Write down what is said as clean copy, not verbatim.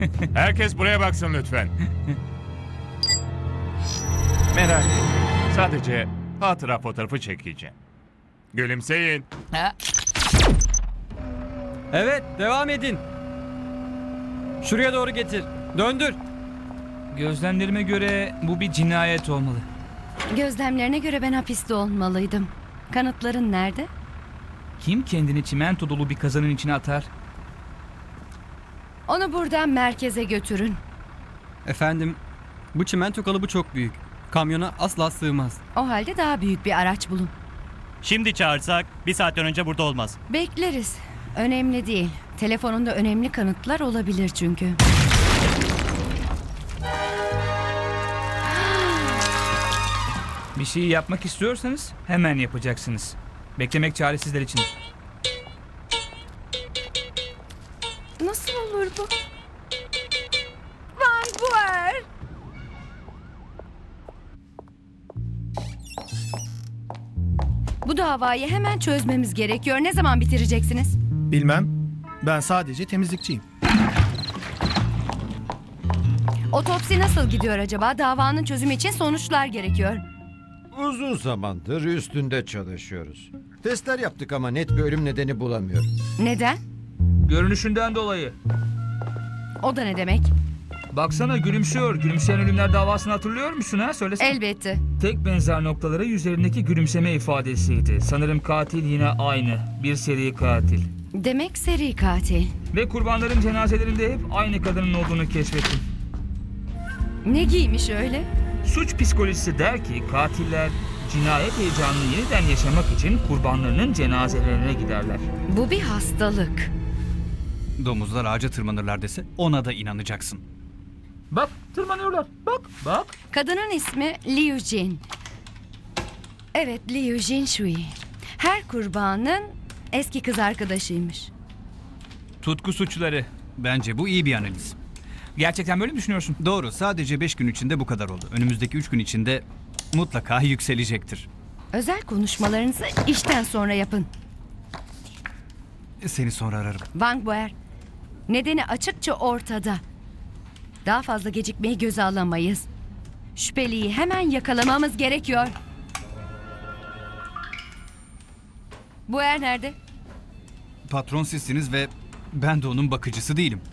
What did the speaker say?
Herkes buraya baksın lütfen. Merak etmeyin. Sadece hatıra fotoğrafı çekeceğim. Gülümseyin. Ha? Evet, devam edin. Şuraya doğru getir. Döndür. Gözlemlerime göre bu bir cinayet olmalı. Gözlemlerine göre ben hapiste olmalıydım. Kanıtların nerede? Kim kendini çimento dolu bir kazanın içine atar? Onu buradan merkeze götürün. Efendim, bu çimento kalıbı çok büyük. Kamyona asla sığmaz. O halde daha büyük bir araç bulun. Şimdi çağırsak 1 saatten önce burada olmaz. Bekleriz. Önemli değil. Telefonunda önemli kanıtlar olabilir çünkü. Bir şeyi yapmak istiyorsanız hemen yapacaksınız. Beklemek çaresizler için. Nasıl olur bu? Vanguard! Bu davayı hemen çözmemiz gerekiyor. Ne zaman bitireceksiniz? Bilmem. Ben sadece temizlikçiyim. Otopsi nasıl gidiyor acaba? Davanın çözümü için sonuçlar gerekiyor. Uzun zamandır üstünde çalışıyoruz. Testler yaptık ama net bir ölüm nedeni bulamıyorum. Neden? Görünüşünden dolayı. O da ne demek? Baksana gülümsüyor. Gülümseyen ölümler davasını hatırlıyor musun ha? Söylesene. Elbette. Tek benzer noktaları yüzlerindeki gülümseme ifadesiydi. Sanırım katil yine aynı. Bir seri katil. Demek seri katil. Ve kurbanların cenazelerinde hep aynı kadının olduğunu keşfettim. Ne giymiş öyle? Suç psikolojisi der ki katiller cinayet heyecanını yeniden yaşamak için kurbanlarının cenazelerine giderler. Bu bir hastalık. Domuzlar ağaca tırmanırlar dese ona da inanacaksın. Bak tırmanıyorlar. Bak. Kadının ismi Liu Jin. Evet, Liu Jin Shui. Her kurbanın eski kız arkadaşıymış. Tutku suçları. Bence bu iyi bir analiz. Gerçekten böyle mi düşünüyorsun? Doğru, sadece 5 gün içinde bu kadar oldu. Önümüzdeki 3 gün içinde mutlaka yükselecektir. Özel konuşmalarınızı işten sonra yapın. Seni sonra ararım. Wang Boer, nedeni açıkça ortada. Daha fazla gecikmeyi göze alamayız. Şüpheliyi hemen yakalamamız gerekiyor. Boer nerede? Patron sizsiniz ve ben de onun bakıcısı değilim.